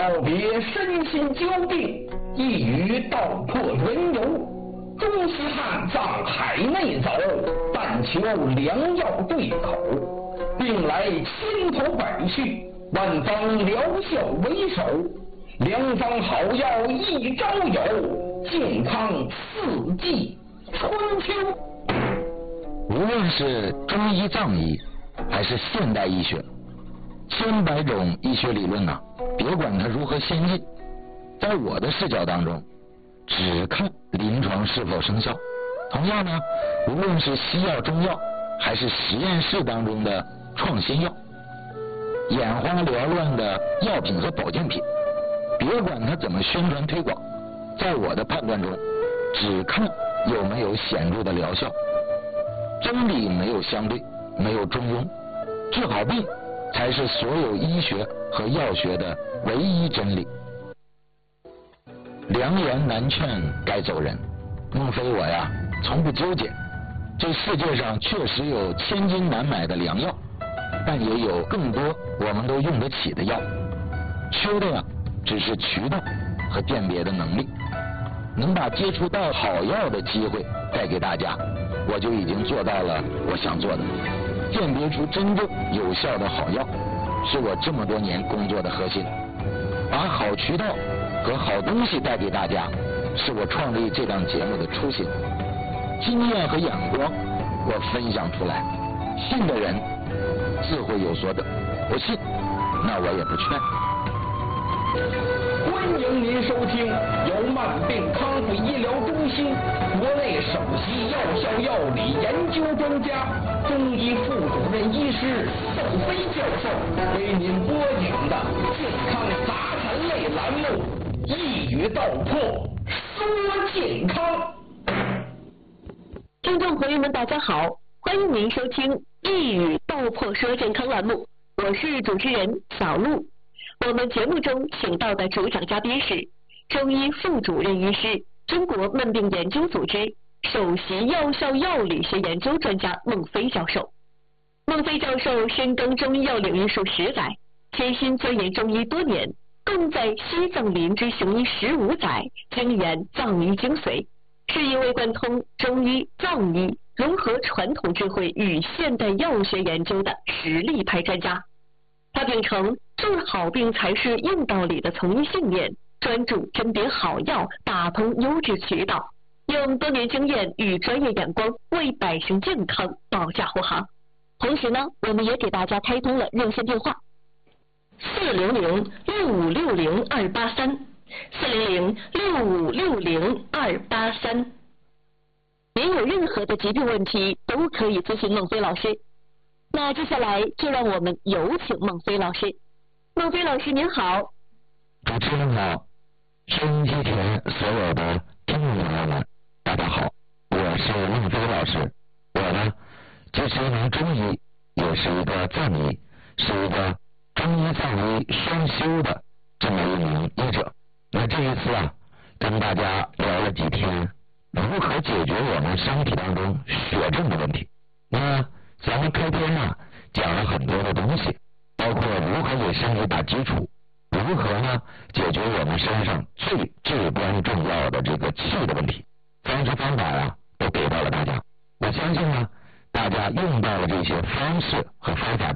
告别身心交病，一语道破缘由。中西汉藏海内走，但求良药对口。病来千头百绪，万方疗效为首。良方好药一朝有，健康四季春秋。 无论是中医藏医还是现代医学，千百种医学理论别管它如何先进，在我的视角当中只看临床是否生效。同样呢，无论是西药中药还是实验室当中的创新药，眼花缭乱的药品和保健品，别管它怎么宣传推广，在我的判断中只看有没有显著的疗效。真理没有相对，没有中庸，治好病才是所有医学和药学的唯一真理。良言难劝该走人，孟非我从不纠结。这世界上确实有千金难买的良药，但也有更多我们都用得起的药，缺的只是渠道和辨别的能力。能把接触到好药的机会带给大家，我就已经做到了我想做的。辨别出真正有效的好药，是我这么多年工作的核心。把好渠道和好东西带给大家，是我创立这档节目的初心。经验和眼光我分享出来，信的人自会有所得，不信那我也不劝。 欢迎您收听由慢病康复医疗中心国内首席药效药理研究专家、中医副主任医师窦飞教授为您播讲的健康杂谈类栏目《一语道破说健康》。 听众朋友们大家好，欢迎您收听《一语道破说健康》栏目，我是主持人小璐。我们节目中请到的主讲嘉宾是中医副主任医师、中国慢病研究组织首席药效药理学研究专家孟非教授。孟非教授深耕中医药领域数10载，潜心钻研中医多年，更在西藏林芝行医15载，精研藏医精髓，是一位贯通中医、藏医，融合传统智慧与现代药学研究的实力派专家。他秉承治好病才是硬道理的从医信念，专注甄别好药，打通优质渠道，用多年经验与专业眼光为百姓健康保驾护航。同时呢，我们也给大家开通了热线电话400-6560-283，400-6560-283。您有任何的疾病问题都可以咨询孟非老师。那接下来就让我们有请孟非老师。孟非老师您好。 主持人好，收音机前所有的听众朋友们大家好，我是孟非老师。我呢既是一名中医，也是一个藏医，是一个中医藏医双修的这么一名医者。那这一次跟大家聊了几天如何解决我们身体当中血症的问题。那咱们开篇讲了很多的东西，包括如何给身体打基础，如何解决我们身上最至关重要的这个气的问题。方式方法都给到了大家。我相信大家用到了这些方式和方法